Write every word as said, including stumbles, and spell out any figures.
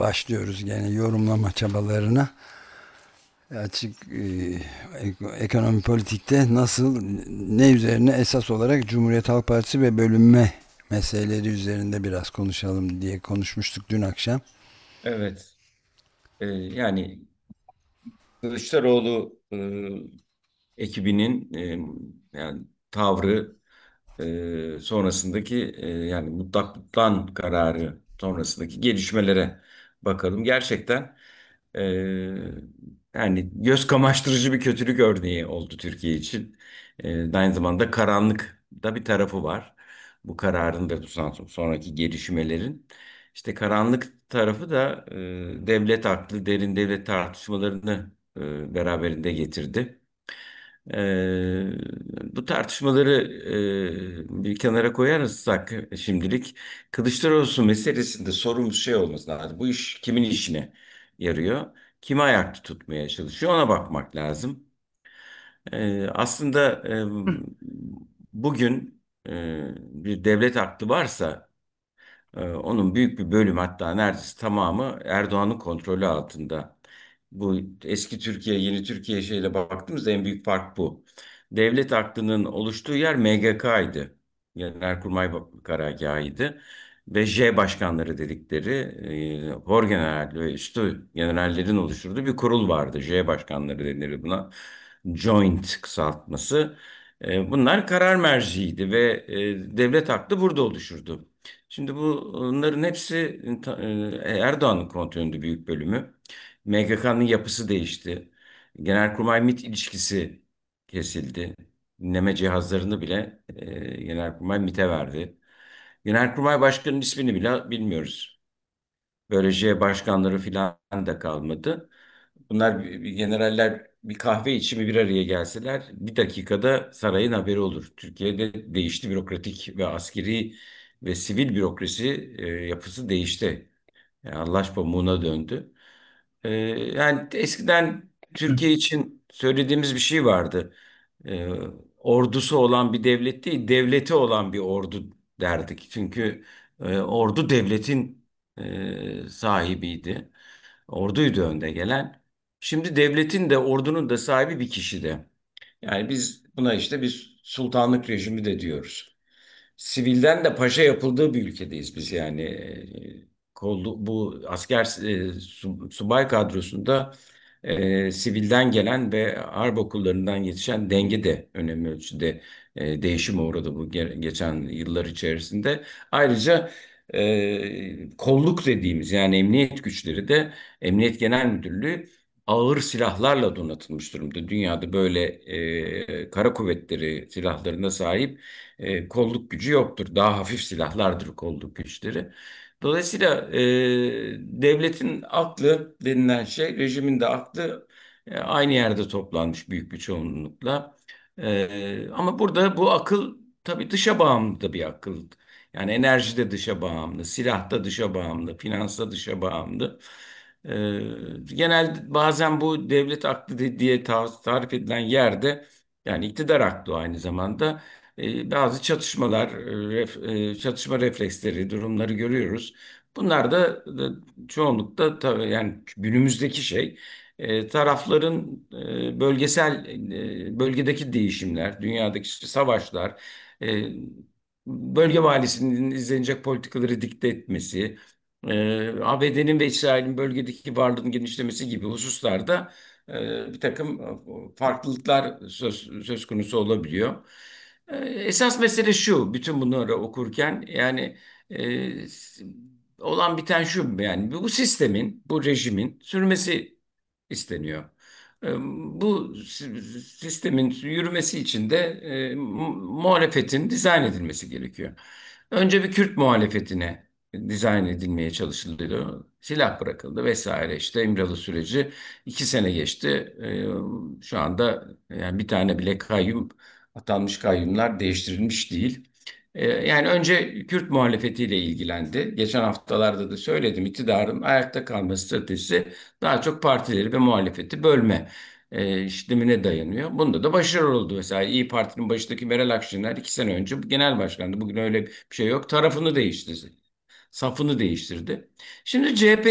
başlıyoruz gene yorumlama çabalarına. Açık e, ekonomi politikte nasıl, ne üzerine esas olarak Cumhuriyet Halk Partisi ve bölünme meseleleri üzerinde biraz konuşalım diye konuşmuştuk dün akşam. Evet. Ee, yani Kılıçdaroğlu e, ekibinin e, yani tavrı e, sonrasındaki e, yani mutlaklıktan kararı sonrasındaki gelişmelere bakalım. Gerçekten e, yani göz kamaştırıcı bir kötülük örneği oldu Türkiye için. E, aynı zamanda karanlık da bir tarafı var. Bu kararın ve bu son- sonraki gelişmelerin. İşte karanlık tarafı da e, devlet aklı, derin devlet tartışmalarını e, beraberinde getirdi. E, Bu tartışmaları e, bir kenara koyarsak şimdilik Kılıçdaroğlu meselesinde sorumuz şey olması lazım. Bu iş kimin işine yarıyor? Kimi ayakta tutmaya çalışıyor? Ona bakmak lazım. E, aslında e, bugün e, bir devlet aklı varsa ee, onun büyük bir bölümü, hatta neredeyse tamamı Erdoğan'ın kontrolü altında. Bu eski Türkiye, yeni Türkiye şeyle baktığımızda en büyük fark bu. Devlet aklının oluştuğu yer M G K'ydı. Genelkurmay Karargahı'ydı. Ve J başkanları dedikleri e, Orgeneral ve üstü generallerin oluşturduğu bir kurul vardı. J başkanları denir buna. Joint kısaltması. E, bunlar karar merciydi ve e, devlet aklı burada oluşurdu. Şimdi bunların hepsi e, Erdoğan'ın kontrolünde büyük bölümü. M G K'nın yapısı değişti. Genelkurmay MİT ilişkisi kesildi. Dinleme cihazlarını bile e, Genelkurmay MİT'e verdi. Genelkurmay Başkanı'nın ismini bile bilmiyoruz. Böylece başkanları filan da kalmadı. Bunlar bir- bir generaller bir kahve içimi bir araya gelseler bir dakikada sarayın haberi olur. Türkiye'de değişti, bürokratik ve askeri ve sivil bürokrasi e, yapısı değişti. Yani Allah pamuğuna döndü. E, yani eskiden Türkiye için söylediğimiz bir şey vardı. E, Ordusu olan bir devlet değil, devleti olan bir ordu derdik. Çünkü e, ordu devletin e, sahibiydi. Orduydu önde gelen. Şimdi devletin de ordunun da sahibi bir kişi de. Yani biz buna işte bir sultanlık rejimi de diyoruz. Sivilden de paşa yapıldığı bir ülkedeyiz biz yani. Ee, Kollu, bu asker e, su- subay kadrosunda e, sivilden gelen ve harp okullarından yetişen denge de önemli ölçüde e, değişime uğradı bu ge- geçen yıllar içerisinde. Ayrıca e, kolluk dediğimiz yani emniyet güçleri de Emniyet Genel Müdürlüğü ağır silahlarla donatılmış durumda. Dünyada böyle e, kara kuvvetleri silahlarına sahip e, kolluk gücü yoktur. Daha hafif silahlardır kolluk güçleri. Dolayısıyla e, devletin aklı denilen şey, rejimin de aklı e, aynı yerde toplanmış büyük bir çoğunlukla. E, ama burada bu akıl tabii dışa bağımlı da bir akıl. Yani enerji de dışa bağımlı, silah da dışa bağımlı, finans da dışa bağımlı. Ee, Genel bazen bu devlet aklı di- diye ta- tarif edilen yerde yani iktidar aklı aynı zamanda e, bazı çatışmalar, e, ref- e, çatışma refleksleri, durumları görüyoruz. Bunlar da, da çoğunlukta tabii yani günümüzdeki şey e, tarafların e, bölgesel e, bölgedeki değişimler, dünyadaki işte savaşlar, e, bölge valisinin izlenecek politikaları dikte etmesi, e, A B D'nin ve İsrail'in bölgedeki varlığının genişlemesi gibi hususlarda e, bir takım e, farklılıklar söz, söz konusu olabiliyor. E, esas mesele şu, bütün bunları okurken yani e, olan biten şu, yani bu sistemin, bu rejimin sürmesi isteniyor. E, Bu si- sistemin yürümesi için de e, mu- muhalefetin dizayn edilmesi gerekiyor. Önce bir Kürt muhalefetine dizayn edilmeye çalışıldı. Silah bırakıldı vesaire, işte İmralı süreci iki sene geçti. E, şu anda yani bir tane bile kayyum atanmış, kayyumlar değiştirilmiş değil. Ee, Yani önce Kürt muhalefetiyle ilgilendi. Geçen haftalarda da söyledim, iktidarın ayakta kalma stratejisi daha çok partileri ve muhalefeti bölme e, işlemine dayanıyor. Bunda da başarılı oldu. Mesela İyi Parti'nin başındaki Meral Akşener iki sene önce genel başkandı. Bugün öyle bir şey yok. Tarafını değiştirdi. Safını değiştirdi. Şimdi C H P